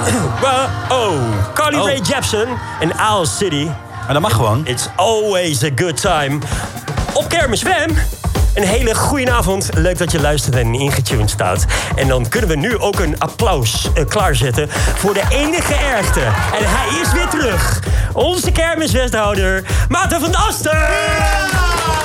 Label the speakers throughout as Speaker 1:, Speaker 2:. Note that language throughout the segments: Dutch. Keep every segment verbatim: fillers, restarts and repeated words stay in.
Speaker 1: Oh, Carly oh. Rae Jepsen en Owl City.
Speaker 2: Maar dat mag gewoon.
Speaker 1: It's always a good time. Op Kermis F M. Een hele goede avond. Leuk dat je luistert en ingetuned staat. En dan kunnen we nu ook een applaus uh, klaarzetten voor de enige ergste. En hij is weer terug. Onze kermiswethouder, Maarten van Asten. Ja!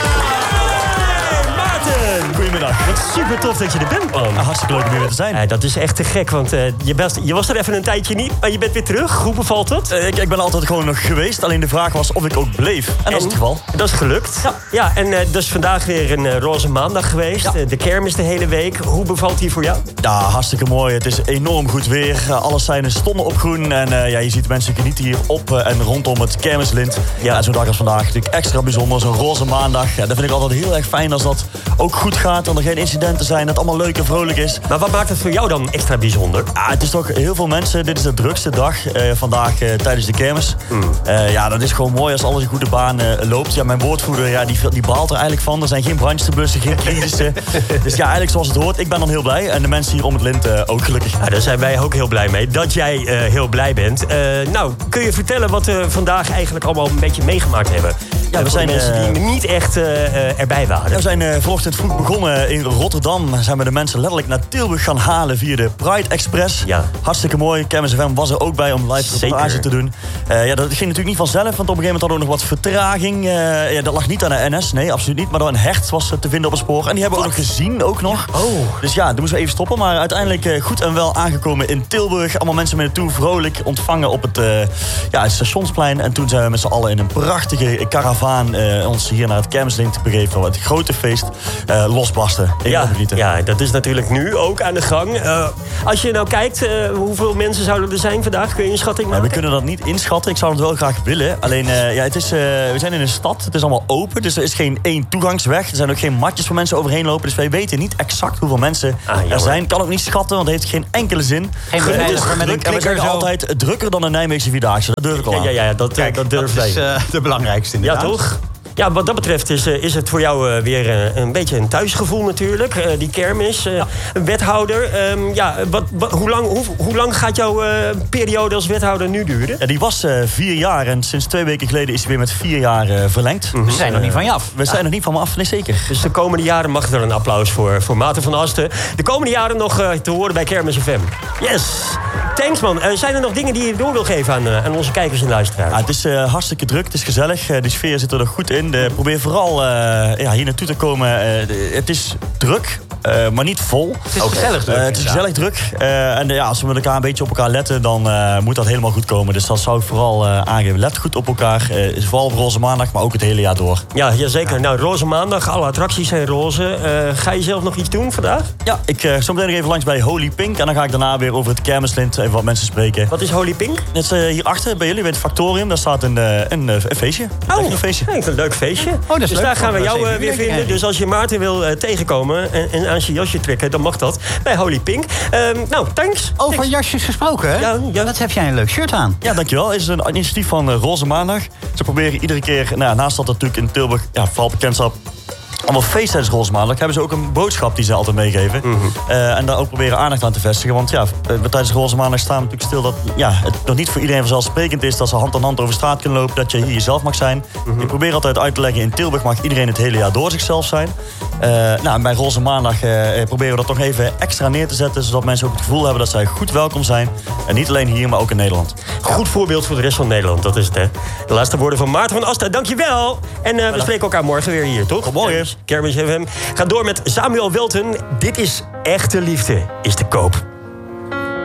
Speaker 1: Goedemiddag. Wat super tof dat je er bent, man.
Speaker 2: Ah, hartstikke leuk om hier weer te zijn.
Speaker 1: Uh, dat is echt te gek, want uh, je, best, je was er even een tijdje niet, maar je bent weer terug. Hoe bevalt het?
Speaker 2: Uh, ik, ik ben altijd gewoon nog geweest, alleen de vraag was of ik ook bleef. En, en dat is het geval.
Speaker 1: Dat is gelukt. Ja, ja en uh, dus vandaag weer een uh, roze maandag geweest. Ja. Uh, de kermis de hele week. Hoe bevalt die voor jou?
Speaker 2: Ja, hartstikke mooi. Het is enorm goed weer. Uh, alle seinen stonden op groen. En uh, ja, je ziet mensen genieten hier op uh, en rondom het kermislint. Ja, en zo'n dag als vandaag natuurlijk extra bijzonder. Zo'n roze maandag. Ja, dat vind ik altijd heel erg fijn als dat ook goed gaat. Dat er geen incidenten zijn. Dat het allemaal leuk en vrolijk is.
Speaker 1: Maar wat maakt het voor jou dan extra bijzonder?
Speaker 2: Ja, het is toch heel veel mensen. Dit is de drukste dag uh, vandaag uh, tijdens de kermis. Mm. Uh, ja, dat is gewoon mooi als alles in goede baan uh, loopt. Ja, mijn woordvoerder ja, die, die baalt er eigenlijk van. Er zijn geen brandstebussen, geen crisissen. Dus ja, eigenlijk zoals het hoort. Ik ben dan heel blij. En de mensen hier om het lint uh, ook gelukkig.
Speaker 1: Ja, daar zijn wij ook heel blij mee. Dat jij uh, heel blij bent. Uh, nou, kun je vertellen wat we vandaag eigenlijk allemaal een beetje meegemaakt hebben? Ja, we zijn mensen uh, die niet echt uh, erbij waren.
Speaker 2: Ja, we zijn uh, vanochtend vroeg begonnen in Rotterdam. Zijn we de mensen letterlijk naar Tilburg gaan halen via de Pride Express. Ja. Hartstikke mooi. Kermis F M was er ook bij om live reportage te doen. Uh, ja, dat ging natuurlijk niet vanzelf, want op een gegeven moment hadden we nog wat vertraging. Uh, ja, dat lag niet aan de N S, nee, absoluut niet. Maar door een hert was te vinden op het spoor. En die hebben we ook nog gezien, ook nog.
Speaker 1: Oh.
Speaker 2: Dus ja, toen moesten we even stoppen. Maar uiteindelijk uh, goed en wel aangekomen in Tilburg. Allemaal mensen mee naartoe, vrolijk ontvangen op het, uh, ja, het stationsplein. En toen zijn we met z'n allen in een prachtige karavaan uh, ons hier naar het kermislint begeven. Voor het grote feest uh, losbarsten.
Speaker 1: Ja, ja, dat is natuurlijk nu ook aan de gang. Uh, als je nou kijkt, uh, hoeveel mensen zouden er zijn vandaag? Kun je een schatting maken?
Speaker 2: Ja, we kunnen dat niet inschatten. Ik zou het wel graag willen. Alleen, uh, ja, het is, uh, we zijn in een stad. Het is allemaal open. Dus er is geen één toegangsweg. Er zijn ook geen matjes voor mensen overheen lopen. Dus wij weten niet exact hoeveel mensen ah, er zijn. Kan ook niet schatten, want het heeft geen enkele zin.
Speaker 3: Geen beveiliger met een
Speaker 2: En we zeggen
Speaker 3: zo.
Speaker 2: altijd drukker dan de Nijmeegse Vierdaagse. Dat durf ik al
Speaker 1: ja,
Speaker 2: aan.
Speaker 1: Ja, ja, dat, Kijk, dat durf
Speaker 3: dat is uh, de belangrijkste inderdaad.
Speaker 1: Ja, toch? Ja, wat dat betreft is, is het voor jou weer een beetje een thuisgevoel natuurlijk. Die kermis, ja. Een wethouder. Um, ja, wat, wat, hoe, lang, hoe, hoe lang gaat jouw uh, periode als wethouder nu duren?
Speaker 2: Ja, die was uh, vier jaar en sinds twee weken geleden is hij weer met vier jaar uh, verlengd.
Speaker 3: Mm-hmm. We zijn nog niet van je af.
Speaker 2: We zijn ja. nog niet van me af, nee zeker.
Speaker 1: Dus de komende jaren mag er een applaus voor, voor Maarten van Asten. De komende jaren nog uh, te horen bij Kermis F M. Yes! Thanks man. Uh, zijn er nog dingen die je door wil geven aan, uh, aan onze kijkers en luisteraars?
Speaker 2: Ja, het is uh, hartstikke druk, het is gezellig. Uh, de sfeer zit er nog goed in. De, probeer vooral uh, ja, hier naartoe te komen. Uh, de, het is druk, uh, maar niet vol.
Speaker 3: Het is okay. gezellig druk.
Speaker 2: Uh, het is gezellig druk. Uh, en uh, ja, als we met elkaar een beetje op elkaar letten, dan uh, moet dat helemaal goed komen. Dus dat zou ik vooral uh, aangeven. Let goed op elkaar. Uh, vooral op roze maandag, maar ook het hele jaar door.
Speaker 1: Ja, jazeker. Ja. Nou, roze maandag, alle attracties zijn roze. Uh, ga je zelf nog iets doen vandaag?
Speaker 2: Ja, ik uh, zo meteen nog even langs bij Holy Pink. En dan ga ik daarna weer over het kermislint even wat mensen spreken.
Speaker 1: Wat is Holy Pink?
Speaker 2: Dat is uh, hierachter bij jullie, bij het Factorium. Daar staat een, uh, een, uh, een feestje.
Speaker 1: Oh,
Speaker 2: een feestje.
Speaker 1: Nee, een leuk feestje.
Speaker 3: Oh, dat is
Speaker 1: dus
Speaker 3: leuk.
Speaker 1: daar gaan we jou uh, weer vinden. Heen. Dus als je Maarten wil uh, tegenkomen en, en aan zijn jasje trekken, dan mag dat bij Holy Pink. Um, nou, thanks.
Speaker 3: Over
Speaker 1: thanks.
Speaker 3: jasjes gesproken, hè? Ja, ja. Wat heb jij een leuk shirt aan?
Speaker 2: Ja, dankjewel. Het is een initiatief van uh, Roze Maandag. Ze proberen iedere keer, nou, naast dat natuurlijk in Tilburg, ja, vooral bekend staat, allemaal feest tijdens Roze Maandag, hebben ze ook een boodschap die ze altijd meegeven. Mm-hmm. Uh, en daar ook proberen aandacht aan te vestigen. Want ja, tijdens Roze Maandag staan we natuurlijk stil dat ja, het nog niet voor iedereen vanzelfsprekend is dat ze hand aan hand over straat kunnen lopen, dat je hier jezelf mag zijn. Mm-hmm. Ik probeer altijd uit te leggen, in Tilburg mag iedereen het hele jaar door zichzelf zijn. Uh, nou, en bij Roze Maandag uh, proberen we dat toch even extra neer te zetten, zodat mensen ook het gevoel hebben dat zij goed welkom zijn. En niet alleen hier, maar ook in Nederland.
Speaker 1: Goed voorbeeld voor de rest van Nederland, dat is het, hè. De laatste woorden van Maarten van Asten, dankjewel. En uh, we spreken elkaar morgen weer hier, toch?
Speaker 2: Tot morgen.
Speaker 1: Kermis F M. Ga door met Samuel Welten. Dit is Echte Liefde is te koop.